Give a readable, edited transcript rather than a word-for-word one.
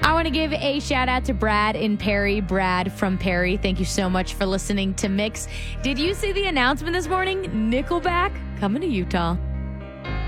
I want to give a shout out to Brad in Perry. Brad from Perry, thank you so much for listening to Mix. Did you see the announcement this morning? Nickelback coming to Utah.